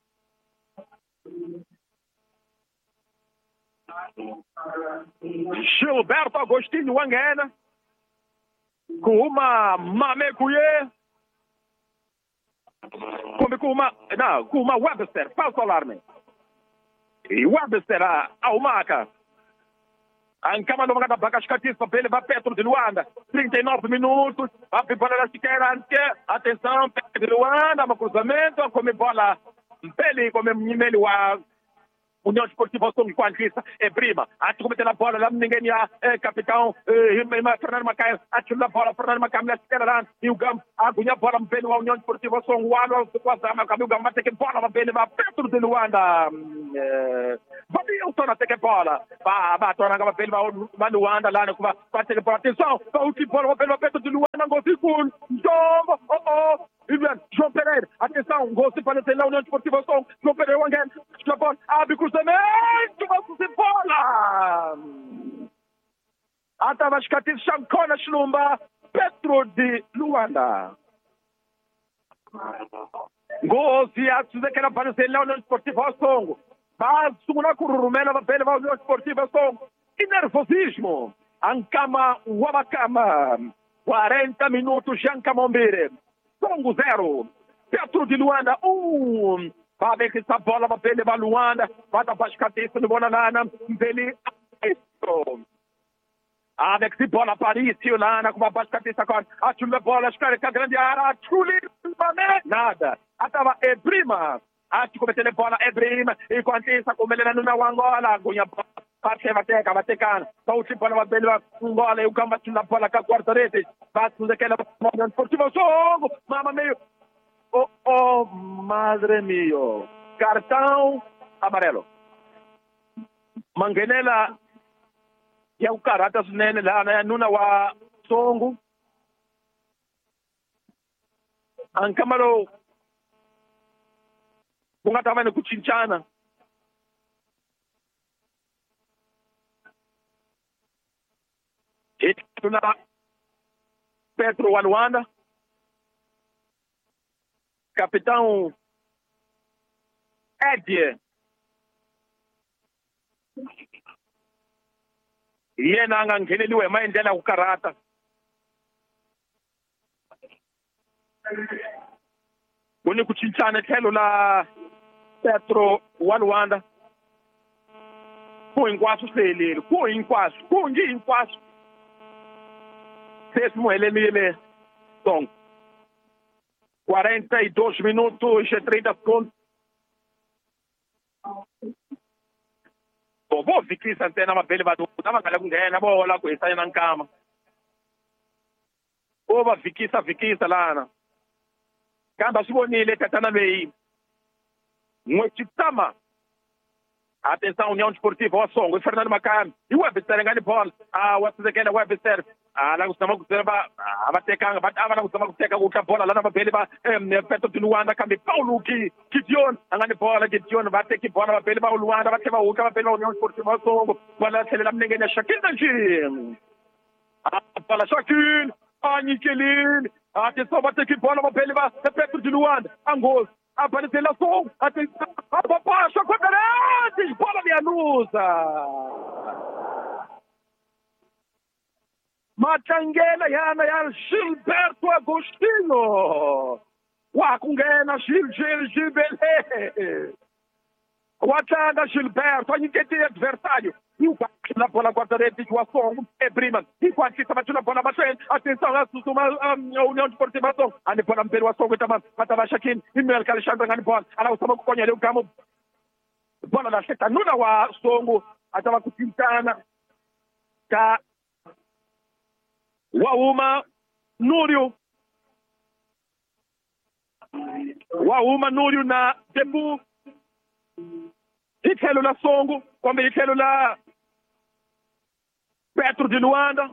Gilberto Agostinho Wangena, com uma Mameguye, com uma Webster, falso alarme. E Webster, a Umaca. A encama do Magada Bacascatis, papel, vai Petro de Luanda. 39 minutos, vai para a Siqueira, atenção, Petro de Luanda, cruzamento, come bola, pele, come Nimeli, União Desportiva Songo enquanto isso é prima. Antes de cometer a bola, lá ninguém é capitão, Fernando Macaé, antes da bola, Fernando Macaé, na esquerda, e o Gam, a bola, pelo União Desportiva Songo, o Ano, o Gam, vai ter que bola, vai Petro de Luanda, vai o até que bola, vai tornar pelo Luanda, lá, vai ter que bola, atenção, o que bola, pelo Petro de Luanda, não gosto de João Pereira, atenção, gosto para ter lá União Desportiva Songo, João Pereira, abre cruzamento, vamos de bola! Atava Shkatil Shankona Shlumba, Petro de Luanda. Gozi atsuze que era para ser lá União Desportiva Songo. Mas sumuna kurumena va pele va União Desportiva Songo. Que nervosismo! Ankama Wabakama. 40 minutos Janka Mombere. Songo 0. Petro de Luanda 1. Vai ver que essa bola vai pele va Luanda. Vai dar para Shkatil no Bonanana. Veli isso. Avec si bola Paris, Ciolana, com uma bascateça com a chula bola, espera que a grande área, a chuli, nada. Atava é prima. A chula cometendo bola é prima. Enquanto isso, como ele não é Angola, gunha parte vai ter cana. Então o tipo vai ver Angola e o campo na bola com a quarta rede. Vai fazer aquela bola esportiva, jogo, mama meio. Oh, madre mio. Cartão amarelo. Manganela. Ya ukarata swinene laha nuna wa Songo ankamalo ku nga ta va ni ku cincana tuna Petro wa Luanda capitão Edie yena nga ngheneliwe hi ndlela ku karata ku ni ku cincana tlhelo la Petro wa Luanda ku hinkwaswo swi heleli ku hinkwaswo se swi helerile Songo 42 minutos e 30 segundos. Vou fikisa ntsena mabeli va tava ngale ku nghena vo la ku hisa na nkama o va fikisa lana kambe swi vonile tatana leyi n'we xitama atenção União Desportiva wa Songo Fernando Macaé i Webster ngani ball wa tsekela Webster la ku tsama ku tseba va tekanga va ava na ku tsama ku teka ku tla bola lana mabeli va Petro de Luanda kambe Paulo Gideon ngani bola Gideon va teki bola mabeli va Luanda va tlhela va mabeli va União Desportiva wa Songo va la tlhelela minenge ya Shakil Nanjin bola Shakil Nikelin atenção va teki bola mabeli va Petro de Luanda angos apareceu lá Songo atenção baixa com a grande bola de Anusa Matangela yana ya Gilberto Agostinho wa kungena Gilbele watanga Gilberto anyikete adversário e o na bola guarda-rede de Songo é prima enquanto que estava na bola mas atenção a União Desportiva Songo a bola mpelo Songo também matava Shakin Imel Alexandre ngani bola ala usama kukonya o kamo bola la seta nuna wa Songo atava kucintana ka Wauma Núrio na Tembu itlhelo la Songo kumbe itlhelo la Petro de Luanda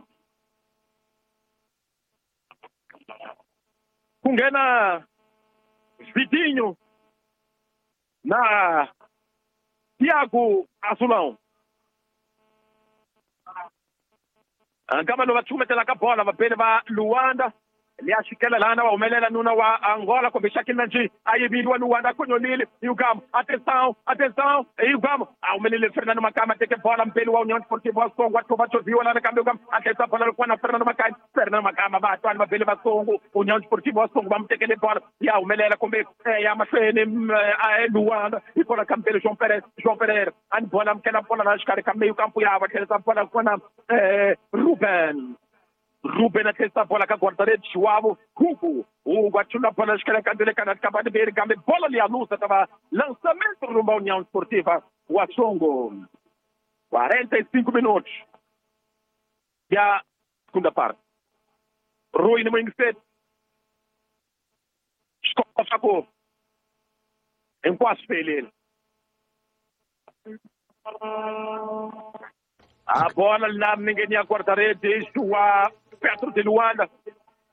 ku nghena Vitinho na Thiago Azulão kama no vachumetela ka bola vapele va Luanda liashikela lana wa umelela nuna wa Angola kumbe Shakil Nanjin ayibiwa Luanda kunyolile yugam atenção yugam umelele Fernando Macaé teke bola mpeli wa União Desportiva wa Songo atova choviwa lana kambe yugam atenção bola kwa Fernando Macaé va twana mabele va Songo União Desportiva wa Songo vamtekele bola ya umelela kumbe ya mashene Luanda ikola kampele João Pereira ani bola mkena bola na shikari kambe yukampu ya va bola kwa Ruben atesa bola ka guarda-rede João Hugo O Guatuna bola esquerda dele canal acaba de ver gambe bola ali a luz estava lançamento rumo à União Esportiva Watsongo. 45 minutos. E a segunda parte. Rui no Mingset. Escola sacou. Em quase ele. A bola lá ninguém ia cortar desde o Petro de Luanda.